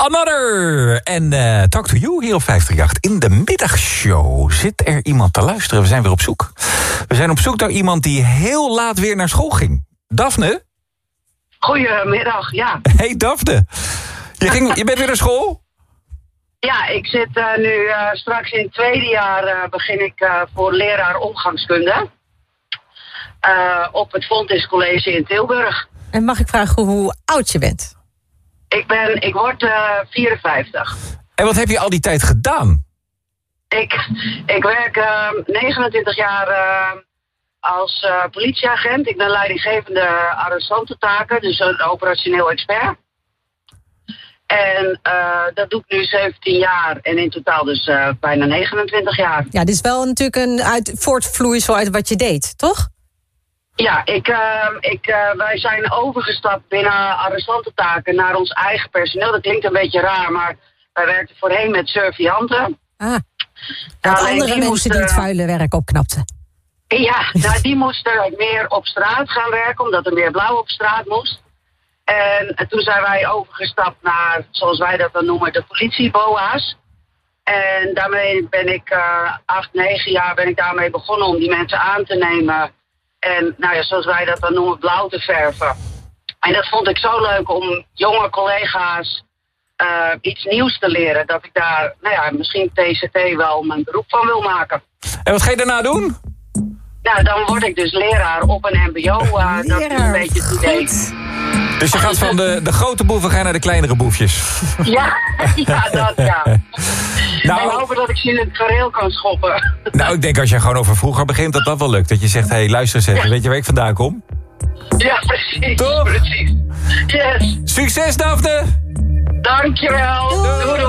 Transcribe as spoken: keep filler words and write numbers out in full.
Another! En uh, Talk to You hier op vijf drie acht. In de middagshow zit er iemand te luisteren. We zijn weer op zoek. We zijn op zoek naar iemand die heel laat weer naar school ging. Daphne? Goedemiddag, ja. Hey Daphne. Je, ging, je bent weer naar school? Ja, ik zit uh, nu uh, straks in het tweede jaar uh, begin ik uh, voor leraar omgangskunde. Uh, op het Fontys College in Tilburg. En mag ik vragen hoe oud je bent? Ik ben, ik word uh, vierenvijftig. En wat heb je al die tijd gedaan? Ik, ik werk uh, negenentwintig jaar uh, als uh, politieagent. Ik ben leidinggevende arrestantentaken, dus een operationeel expert. En uh, dat doe ik nu zeventien jaar en in totaal dus uh, bijna negenentwintig jaar. Ja, dit is wel natuurlijk een uit, voortvloeisel uit wat je deed, toch? Ja, ik, uh, ik, uh, wij zijn overgestapt binnen arrestantentaken naar ons eigen personeel. Dat klinkt een beetje raar, maar wij werkten voorheen met surveillanten. Ah, dat andere die mensen moesten, die het vuile werk opknapten. Ja, nou, die moesten meer op straat gaan werken, omdat er meer blauw op straat moest. En toen zijn wij overgestapt naar, zoals wij dat dan noemen, de politieboa's. En daarmee ben ik uh, acht, negen jaar ben ik daarmee begonnen om die mensen aan te nemen. En nou ja, zoals wij dat dan noemen, blauw te verven. En dat vond ik zo leuk om jonge collega's uh, iets nieuws te leren. Dat ik daar, nou ja, misschien T C T wel mijn beroep van wil maken. En wat ga je daarna doen? Nou, dan word ik dus leraar op een mbo. Uh, dat is een beetje het idee. Dus je gaat van de, de grote boeven ga je naar de kleinere boefjes. Ja, ja, dat ja. Nou, en hopen dat ik ze in het gareel kan schoppen. Nou, ik denk als je gewoon over vroeger begint, dat dat wel lukt. Dat je zegt, hé, hey, luister eens even, ja. Weet je waar ik vandaan kom? Ja, precies. Toch? Precies. Yes. Succes, Daphne! Dankjewel. Doei. Doei.